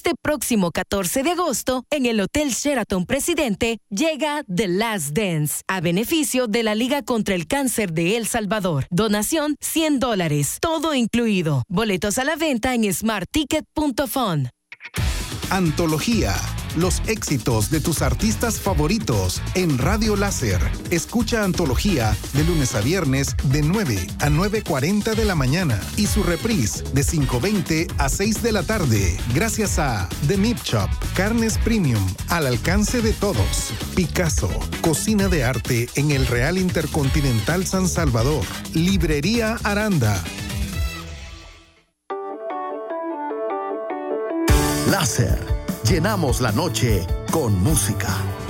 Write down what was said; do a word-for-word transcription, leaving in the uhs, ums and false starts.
Este próximo catorce de agosto, en el Hotel Sheraton Presidente, llega The Last Dance, a beneficio de la Liga contra el Cáncer de El Salvador. Donación cien dólares, todo incluido. Boletos a la venta en smart ticket punto fun. Antología. Los éxitos de tus artistas favoritos en Radio Láser. Escucha Antología de lunes a viernes de nueve a nueve cuarenta de la mañana y su reprise de cinco veinte a seis de la tarde. Gracias a The Meat Shop, carnes premium al alcance de todos. Picasso, cocina de arte en el Real Intercontinental San Salvador. Librería Aranda. Láser. Llenamos la noche con música.